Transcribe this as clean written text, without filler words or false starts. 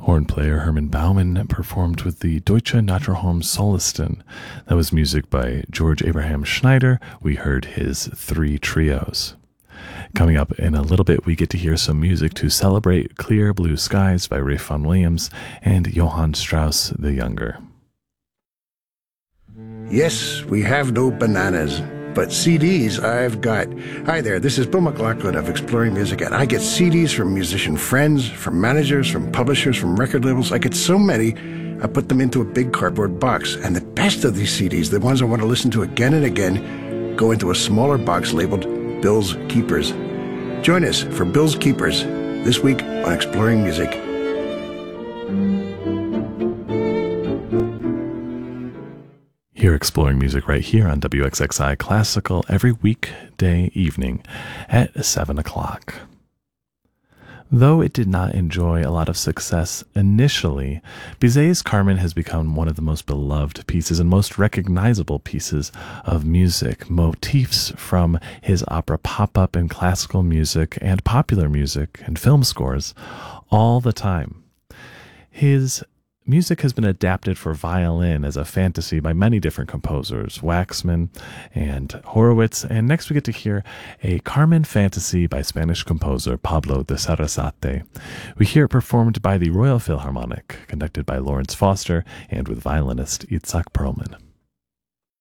Horn player Herman Baumann performed with the Deutsche Naturraum Solisten. That was music by George Abraham Schneider. We heard his 3 trios. Coming up in a little bit, we get to hear some music to celebrate Clear Blue Skies by Ralph Vaughan Williams and Johann Strauss the Younger. Yes, we have no bananas, but CDs I've got. Hi there, this is Bill McLaughlin of Exploring Music, and I get CDs from musician friends, from managers, from publishers, from record labels. I get so many, I put them into a big cardboard box. And the best of these CDs, the ones I want to listen to again and again, go into a smaller box labeled Bill's Keepers. Join us for Bill's Keepers this week on Exploring Music. You're exploring music right here on WXXI Classical every weekday evening at 7 o'clock. Though it did not enjoy a lot of success initially, Bizet's Carmen has become one of the most beloved pieces and most recognizable pieces of music. Motifs from his opera pop-up in classical music and popular music and film scores all the time. His music has been adapted for violin as a fantasy by many different composers, Waxman and Horowitz, and next we get to hear a Carmen fantasy by Spanish composer Pablo de Sarasate. We hear it performed by the Royal Philharmonic, conducted by Lawrence Foster, and with violinist Itzhak Perlman.